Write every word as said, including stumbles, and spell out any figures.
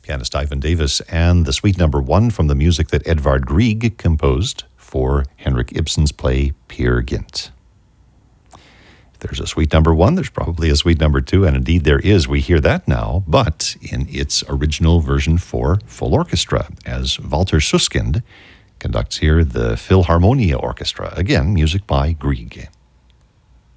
pianist Ivan Davis, and the suite number one from the music that Edvard Grieg composed for Henrik Ibsen's play Peer Gynt. If there's a suite number one, there's probably a suite number two, and indeed there is. We hear that now, but in its original version for full orchestra, as Walter Suskind conducts here the Philharmonia Orchestra. Again, music by Grieg.